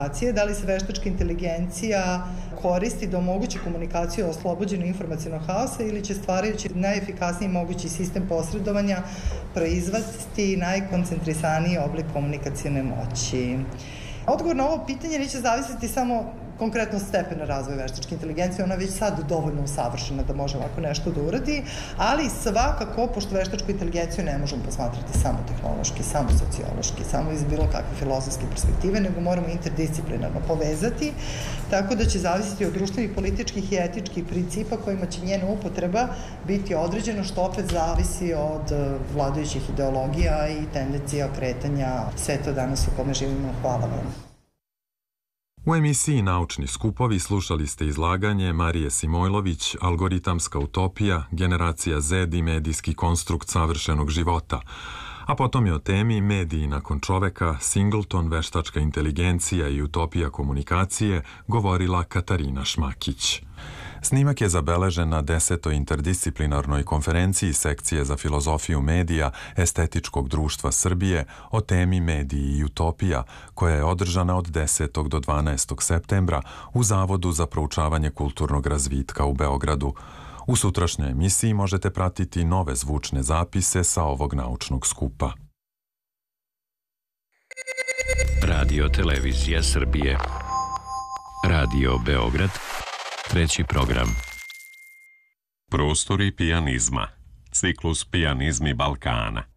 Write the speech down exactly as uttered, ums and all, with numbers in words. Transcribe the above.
Da li se veštačka inteligencija koristi da omogući komunikaciju oslobođenu informacionog haosa ili će stvarajući najefikasniji mogući sistem posredovanja proizvesti najkoncentrisaniji oblik komunikacione moći? Odgovor na ovo pitanje neće zavisiti samo konkretno stepena razvoja veštačke inteligencije, ona je već sad dovoljno usavršena da može ovako nešto da uradi, ali svakako, pošto veštačku inteligenciju ne možemo posmatrati samo tehnološki, samo sociološki, samo iz bilo kakve filozofske perspektive, nego moramo interdisciplinarno povezati, tako da će zavisiti od društvenih, političkih i etičkih principa kojima će njena upotreba biti određena, što opet zavisi od vladajućih ideologija i tendencija kretanja sveta danas u kome živimo. Hvala vam. U emisiji Naučni skupovi slušali ste izlaganje Marije Simojlović, Algoritamska utopija, generacija Z i medijski konstrukt savršenog života, a potom je o temi Mediji nakon čoveka, Singleton, veštačka inteligencija i utopija komunikacije govorila Katarina Šmakić. Snimak je zabeležen na desetoj interdisciplinarnoj konferenciji Sekcije za filozofiju medija Estetičkog društva Srbije o temi Mediji i utopija, koja je održana od desetog do dvanaestog septembra u Zavodu za proučavanje kulturnog razvitka u Beogradu. U sutrašnjoj emisiji možete pratiti nove zvučne zapise sa ovog naučnog skupa. Radio Televizija Srbije. Radio Beograd. Treći program. Prostori pijanizma. Ciklus Pijanizmi Balkana.